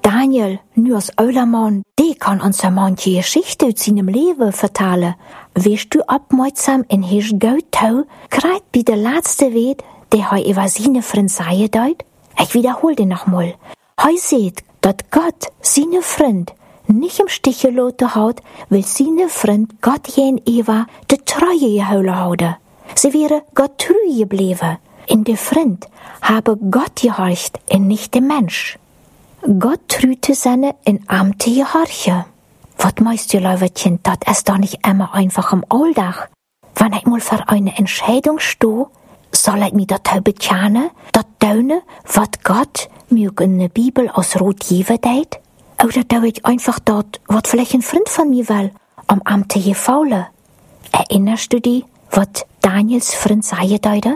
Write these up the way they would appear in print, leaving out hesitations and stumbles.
Daniel, nu als ouder man, die kann uns een manche Geschichte uit seinem Leben vertellen. Wees du opmerksam en hees goed toe, krijgt bij de laatste weet, die hij über seine Vriend zei deut? Ich wiederhole den nochmal. Hij seht, dat Gott seine Vriend nicht im Stich gelassen hat, weil seine Vriend Gott jen Eva de Treue gehouden houden. Sie wäre Gott treu gebleven. In de Vriend habe Gott gehorcht en nicht der Mensch. Gott trüte seine in Amte gehorche. Wat meist du, Leuwertchen, dat ist doch nicht immer einfach im Alltag. Wenn ich mal für eine Entscheidung stehe, soll ich mir dat betjanen, dat tun, wat Gott mir in der Bibel aus Rot geben deit? Oder tue ich einfach dort, wat vielleicht ein Freund von mir will, am Amte gefaulen? Erinnerst du dich, wat Daniels Freund sei deute?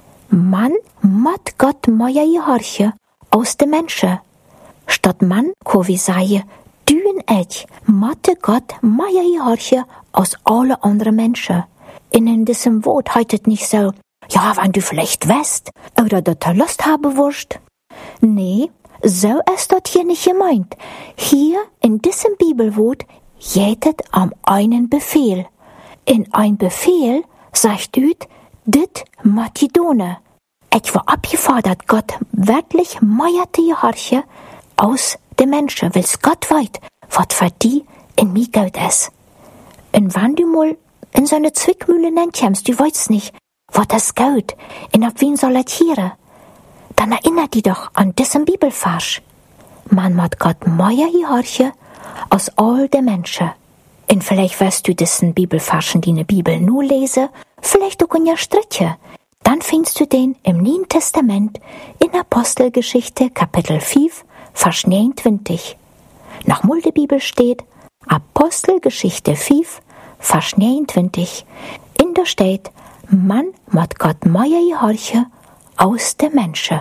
Man mat Gott moja gehorche aus de Menschen. Statt man, ko wie sei, dün ich, matte Gott moja gehorche aus alle anderen Menschen. In diesem Wort heißt nicht so, ja, wenn du vielleicht weißt, oder dat du Lust haben wirst. Nee, so ist das hier nicht gemeint. Hier in diesem Bibelwort jedet am einen Befehl. In ein Befehl sagt üt, dit Matidone. Ich war abgefordert, Gott wirklich meierte gehorche aus den Menschen, weil's Gott weit, wat für die in mir gut ist. Und wenn du mal in so eine Zwickmühle kommst, du weißt nicht, wat das gut, und ab wen soll es hören, dann erinnert die doch an diesen Bibelvers. Man mat Gott meier gehorche aus all den Menschen. Und vielleicht wirst du diesen Bibelversen, die in der Bibel nur lese, vielleicht auch in der Striche. Dann findest du den im Neuen Testament in Apostelgeschichte Kapitel 5, Vers 29. Nochmal die Bibel steht, Apostelgeschichte 5, Vers 29. In der steht, man mat Gott meier gehorche aus den Menschen.